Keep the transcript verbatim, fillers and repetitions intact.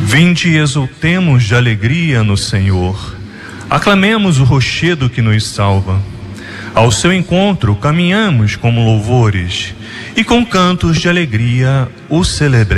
Vinde e exultemos de alegria no Senhor. Aclamemos o rochedo que nos salva. Ao seu encontro caminhamos como louvores e com cantos de alegria o celebremos.